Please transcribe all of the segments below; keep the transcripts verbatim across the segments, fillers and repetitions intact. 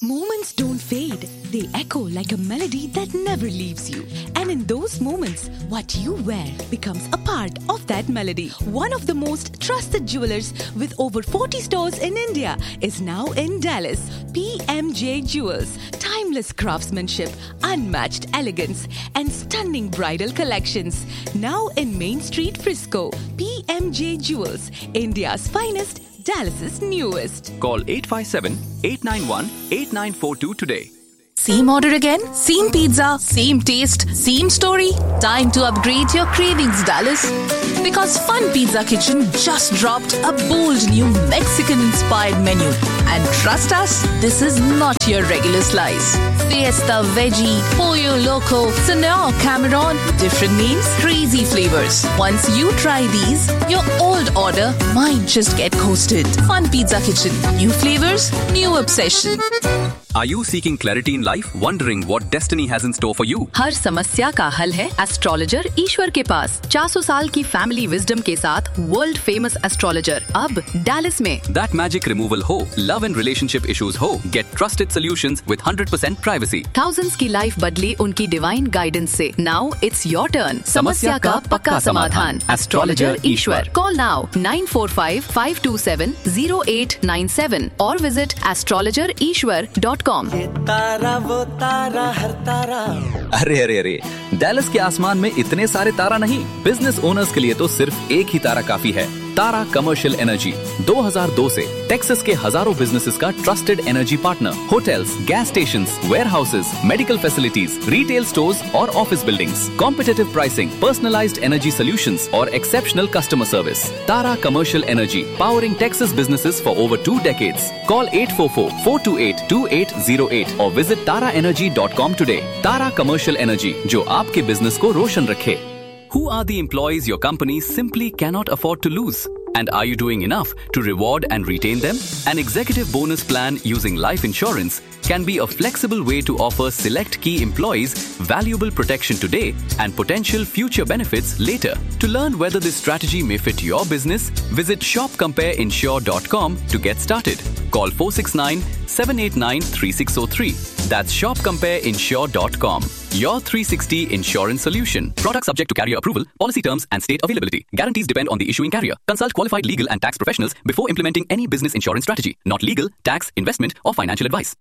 Moments don't fade. They echo like a melody that never leaves you. And in those moments, what you wear becomes a part of that melody. One of the most trusted jewelers with over forty stores in India is now in Dallas. P M J Jewels. Timeless craftsmanship, unmatched elegance, and stunning bridal collections. Now in Main Street, Frisco. P M J Jewels, India's finest, Dallas's newest. Call eight five seven, eight nine one, eight nine four two today. Same order again? Same pizza? Same taste? Same story? Time to upgrade your cravings, Dallas. Because Fun Pizza Kitchen just dropped a bold new Mexican-inspired menu. And trust us, this is not your regular slice. Fiesta Veggie, Pollo Loco, Senor Cameron, different names, crazy flavors. Once you try these, your old order might just get coasted. Fun Pizza Kitchen. New flavors, new obsession. Are you seeking clarity in life? Wondering what destiny has in store for you? हर समस्या का हल है astrologer ईश्वर के पास। चार सौ साल की family wisdom के साथ वर्ल्ड फेमस एस्ट्रोलॉजर अब डैलस में। That magic removal हो, love and relationship issues हो, get trusted solutions with one hundred percent privacy. Thousands की लाइफ बदली उनकी डिवाइन गाइडेंस से। Now it's your turn. समस्या का पक्का समाधान। Astrologer Ishwar. Call now nine four five, five two seven, zero eight nine seven or visit astrologer ishwar dot com. तारा वो तारा हर तारा। अरे अरे अरे, डैलस के आसमान में इतने सारे तारा नहीं। बिजनेस ओनर्स के लिए तो सिर्फ एक ही तारा काफी है। तारा कमर्शियल एनर्जी दो हज़ार दो से टेक्सास के हजारों बिजनेसेस का trusted energy partner. Hotels, gas stations, warehouses, medical facilities, retail stores और office buildings, competitive pricing, personalised energy solutions और exceptional customer service. Tara commercial energy, powering Texas businesses for over two decades. Call eight four four, four two eight, two eight zero eight or visit tara energy dot com today. Tara commercial energy, जो आपके business को रोशन रखे। Who are the employees your company simply cannot afford to lose? And are you doing enough to reward and retain them? An executive bonus plan using life insurance can be a flexible way to offer select key employees valuable protection today and potential future benefits later. To learn whether this strategy may fit your business, visit shop compare insure dot com to get started. Call four six nine, seven eight nine, three six zero three. That's shop compare insure dot com. Your three sixty insurance solution. Product subject to carrier approval. Policy terms and state availability. Guarantees depend on the issuing carrier. Consult qualified legal and tax professionals before implementing any business insurance strategy. Not legal, tax, investment or financial advice.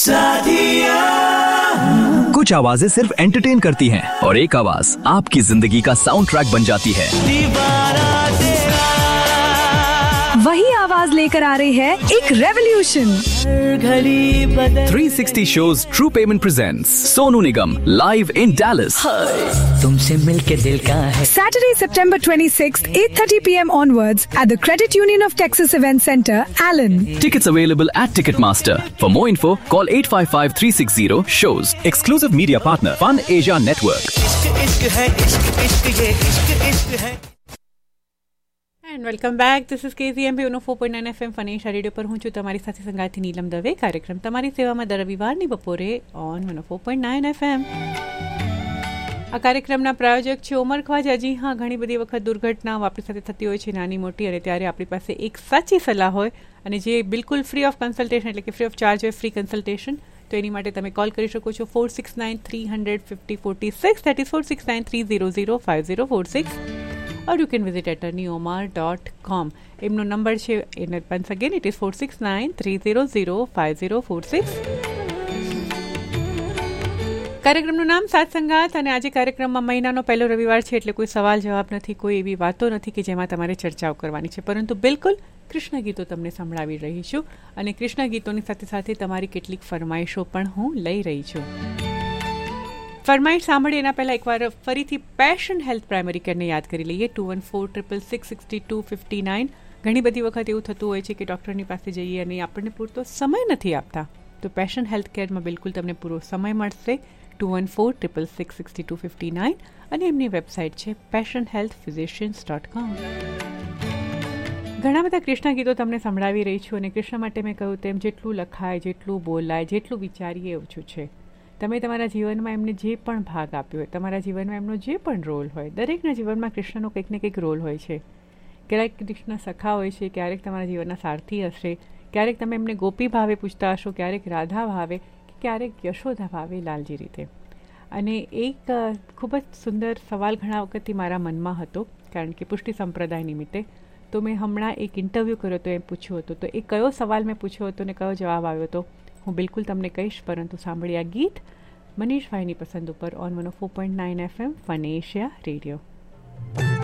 कुछ आवाजें सिर्फ entertain करती हैं और एक आवाज आपकी जिंदगी का साउंड ट्रैक बन जाती है। वही आवाज लेकर आ रही है एक revolution. three sixty shows True Payment presents Sonu Nigam live in Dallas. तुमसे मिलके दिल का है। Saturday, September twenty-sixth, eight thirty p.m. onwards at the Credit Union of Texas Event Center, Allen. Tickets available at Ticketmaster. For more info, call eight five five, three six zero, shows. Exclusive media partner, Fun Asia Network. इश्क इश्क है, इश्क इश्क ये इश्क इश्क है। And welcome back. This is કેઝીએમબી ઓનો four point nine FM ફનેશા radio પર હું છું તમારી સાથે સંગાથી નીલમ દવે. કાર્યક્રમ તમારી સેવામાં દર રવિવારની બપોરે ઓન ઓનો ફોર પોઈન્ટ નાઇન એફએમ. આ કાર્યક્રમના પ્રાયોજક છે ઉમર ખ્વાજા. જી હા, ઘણી બધી વખત દુર્ઘટનાઓ આપણી સાથે થતી હોય છે નાની મોટી, અને ત્યારે આપણી પાસે એક સાચી સલાહ હોય અને જે બિલકુલ ફ્રી ઓફ કન્સલ્ટેશન એટલે કે ફ્રી ઓફ ચાર્જ હોય, ફ્રી કન્સલ્ટેશન. તો એની માટે તમે કોલ કરી શકો છો four six nine three hundred fifty forty six that is four six nine three zero zero five zero four six or you can visit attorney omar dot com. એમનો number છે એને once again it is four six nine, three zero zero, five zero four six. કાર્યક્રમનું નામ સાત સંગાત અને આજે કાર્યક્રમમાં મહિનાનો પહેલો રવિવાર છે એટલે કોઈ સવાલ જવાબ નથી, કોઈ એવી વાતો નથી કે જેમાં તમારે ચર્ચાઓ કરવાની છે, પરંતુ બિલકુલ કૃષ્ણ ગીતો તમને સંભળાવી રહી છું અને કૃષ્ણ ગીતોની સાથે સાથે તમારી કેટલીક ફરમાઈશો પણ હું લઈ રહી છું. ફરમાઈશ સાંભળી એના પહેલાં એકવાર ફરીથી પેશન હેલ્થ પ્રાઇમરી કેરને યાદ કરી લઈએ. Two one four triple six sixty two fifty nine. ઘણી બધી વખત એવું થતું હોય છે કે ડૉક્ટરની પાસે જઈએ અને આપણને પૂરતો સમય નથી આપતા, તો પેશન હેલ્થ કેરમાં બિલકુલ તમને પૂરો સમય મળશે. Two one four triple six sixty two fifty nine અને એમની વેબસાઇટ છે passion health physicians dot com. ઘણા બધા કૃષ્ણ ગીતો તમને સંભળાવી રહી છું અને કૃષ્ણ માટે મેં કહ્યું તેમ જેટલું લખાય, જેટલું બોલાય, જેટલું વિચારીએ ઓછું છે. તમે તમારા જીવનમાં એમને જે પણ ભાગ આપ્યો હોય, તમારા જીવનમાં એમનો જે પણ રોલ હોય, દરેકના જીવનમાં કૃષ્ણનો કંઈક ને કંઈક રોલ હોય છે. ક્યારેક કૃષ્ણ સખા હોય છે, ક્યારેક તમારા જીવનના સારથી હશે, ક્યારેક તમે એમને ગોપી ભાવે પૂછતા હશો, ક્યારેક રાધા ભાવે, કે ક્યારેક યશોદા ભાવે લાલજી રીતે. અને એક ખૂબ જ સુંદર સવાલ ઘણા વખતથી મારા મનમાં હતો, કારણ કે પુષ્ટિ સંપ્રદાય નિમિત્તે. તો મેં હમણાં એક ઇન્ટરવ્યૂ કર્યો હતો, એ પૂછ્યું હતું. તો એ કયો સવાલ મેં પૂછ્યો હતો ને કયો જવાબ આવ્યો હતો હું બિલકુલ તમને કહીશ, પરંતુ સાંભળી આ ગીત મનીષભાઈની પસંદ ઉપર on one O four point nine F M fun Asia radio.